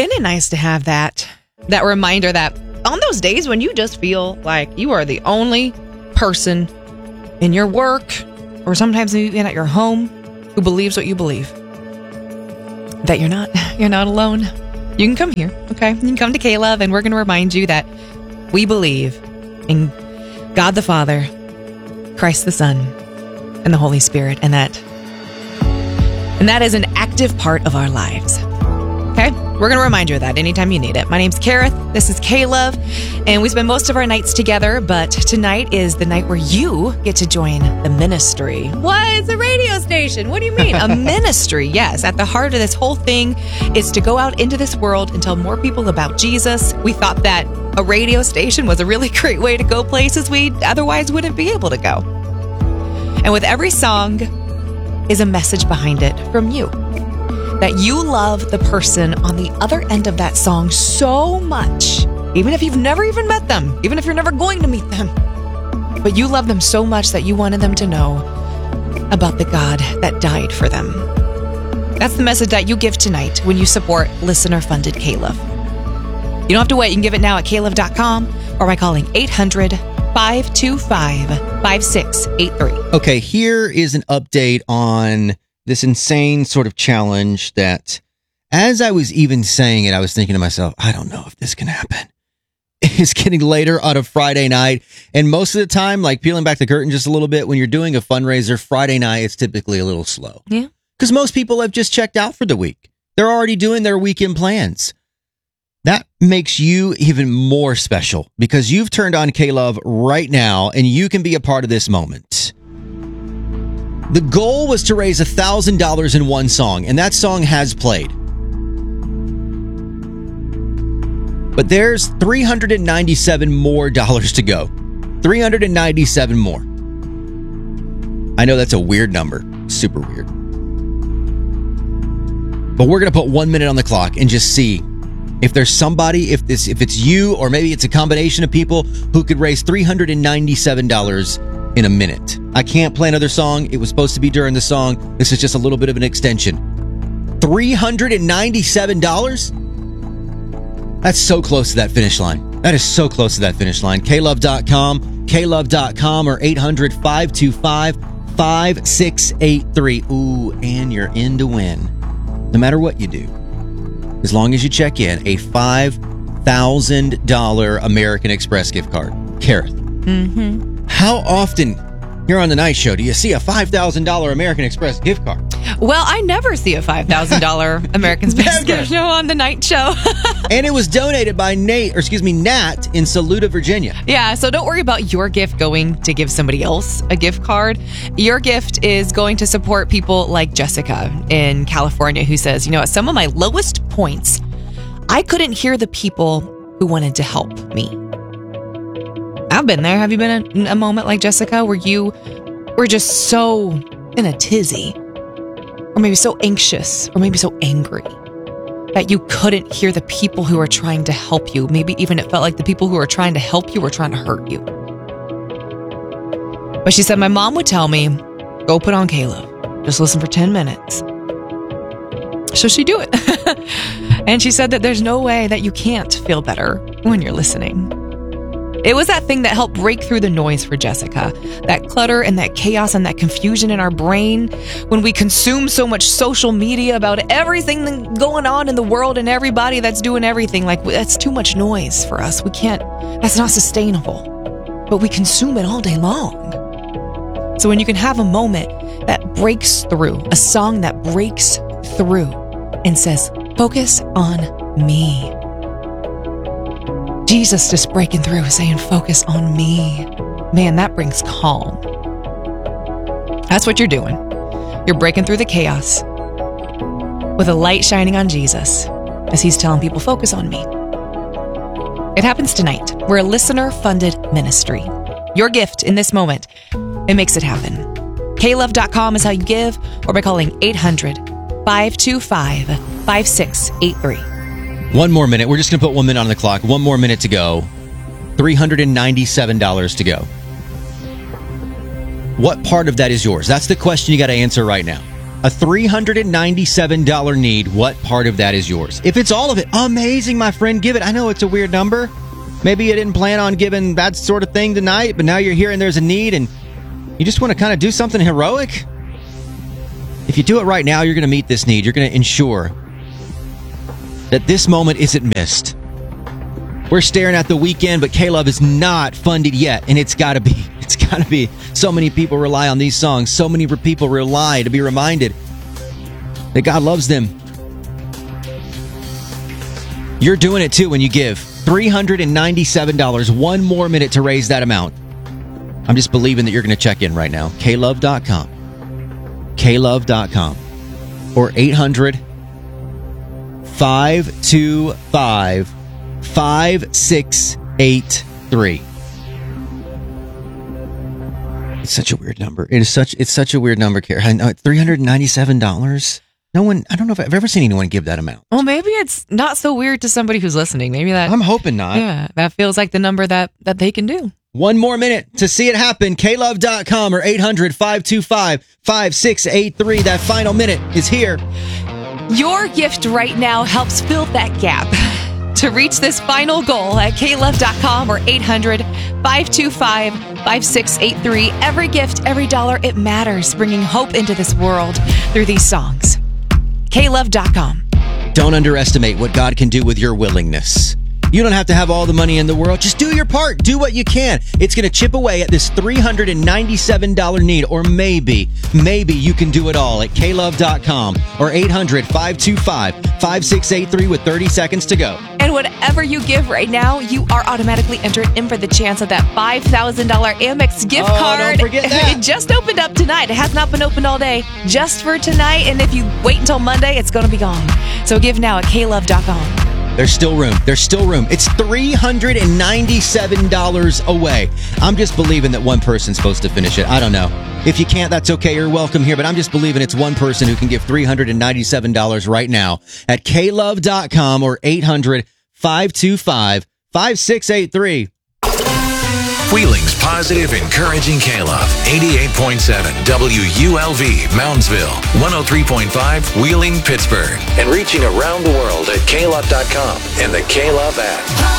Isn't it nice to have that reminder that on those days when you just feel like you are the only person in your work or sometimes even at your home who believes what you believe, that you're not alone. You can come here, okay? You can come to K-Love, and we're going to remind you that we believe in God the Father, Christ the Son, and the Holy Spirit, and that is an active part of our lives. Okay? We're going to remind you of that anytime you need it. My name's Kareth. This is K-Love, and we spend most of our nights together, but tonight is the night where you get to join the ministry. What? It's a radio station. What do you mean? A ministry, yes. At the heart of this whole thing is to go out into this world and tell more people about Jesus. We thought that a radio station was a really great way to go places we otherwise wouldn't be able to go. And with every song is a message behind it from you. That you love the person on the other end of that song so much, even if you've never even met them, even if you're never going to meet them. But you love them so much that you wanted them to know about the God that died for them. That's the message that you give tonight when you support listener-funded K-Love. You don't have to wait. You can give it now at klove.com or by calling 800-525-5683. Okay, here is an update on this insane sort of challenge that, as I was even saying it, I was thinking to myself, I don't know if this can happen. It's getting later on a Friday night, and most of the time, like peeling back the curtain just a little bit, when you're doing a fundraiser, Friday night is typically a little slow. Yeah. Because most people have just checked out for the week. They're already doing their weekend plans. That makes you even more special because you've turned on K-Love right now, and you can be a part of this moment. The goal was to raise $1,000 in one song, and that song has played. But there's $397 more to go. 397 more. I know that's a weird number. Super weird. But we're going to put 1 minute on the clock and just see if there's somebody, if it's you, or maybe it's a combination of people who could raise $397 in a minute. I can't play another song. It was supposed to be during the song. This is just a little bit of an extension. $397? That's so close to that finish line. That is so close to that finish line. klove.com, or 800-525-5683. Ooh, and you're in to win. No matter what you do. As long as you check in, a $5,000 American Express gift card. Kareth. Mm-hmm. How often here on the night show do you see a $5,000 American Express gift card? Well, I never see a $5,000 American Express gift show on the night show. And it was donated by Nat in Saluda, Virginia. Yeah, so don't worry about your gift going to give somebody else a gift card. Your gift is going to support people like Jessica in California, who says, at some of my lowest points, I couldn't hear the people who wanted to help me. I've been there. Have you been in a moment like Jessica where you were just so in a tizzy, or maybe so anxious, or maybe so angry that you couldn't hear the people who are trying to help you? Maybe even it felt like the people who were trying to help you were trying to hurt you. But she said, my mom would tell me, go put on K-Love. Just listen for 10 minutes. So she'd do it. And she said that there's no way that you can't feel better when you're listening. It was that thing that helped break through the noise for Jessica. That clutter and that chaos and that confusion in our brain when we consume so much social media about everything going on in the world and everybody that's doing everything. Like, that's too much noise for us. That's not sustainable. But we consume it all day long. So when you can have a moment that breaks through, a song that breaks through and says, focus on me. Jesus just breaking through, saying, focus on me. Man, that brings calm. That's what you're doing. You're breaking through the chaos with a light shining on Jesus as he's telling people, focus on me. It happens tonight. We're a listener-funded ministry. Your gift in this moment, it makes it happen. klove.com is how you give, or by calling 800-525-5683. 1 more minute. We're just going to put 1 minute on the clock. 1 more minute to go. $397 to go. What part of that is yours? That's the question you got to answer right now. A $397 need. What part of that is yours? If it's all of it, amazing, my friend. Give it. I know it's a weird number. Maybe you didn't plan on giving that sort of thing tonight, but now you're here and there's a need and you just want to kind of do something heroic. If you do it right now, you're going to meet this need. You're going to ensure that this moment isn't missed. We're staring at the weekend, but K-Love is not funded yet, and it's got to be. It's got to be. So many people rely on these songs. So many people rely to be reminded that God loves them. You're doing it too when you give $397. One more minute to raise that amount. I'm just believing that you're going to check in right now. klove.com. klove.com. Or 800-525-5683. It's such a weird number. It's such a weird number, Kara. I know, $397. No one, I don't know if I've ever seen anyone give that amount. Well, maybe it's not so weird to somebody who's listening. Maybe that. I'm hoping not. Yeah, that feels like the number that they can do. One more minute to see it happen. klove.com or 800-525-5683. That final minute is here. Your gift right now helps fill that gap. To reach this final goal at klove.com or 800-525-5683. Every gift, every dollar, it matters, bringing hope into this world through these songs. klove.com. Don't underestimate what God can do with your willingness. You don't have to have all the money in the world. Just do your part. Do what you can. It's going to chip away at this $397 need. Or maybe you can do it all at klove.com or 800-525-5683 with 30 seconds to go. And whatever you give right now, you are automatically entered in for the chance of that $5,000 Amex gift card. Don't forget that. It just opened up tonight. It has not been opened all day. Just for tonight. And if you wait until Monday, it's going to be gone. So give now at klove.com. There's still room. There's still room. It's $397 away. I'm just believing that one person's supposed to finish it. I don't know. If you can't, that's okay. You're welcome here. But I'm just believing it's one person who can give $397 right now at klove.com or 800-525-5683. Wheeling's positive, encouraging K-Love. 88.7 WULV, Moundsville. 103.5 Wheeling, Pittsburgh. And reaching around the world at klove.com and the K-Love app.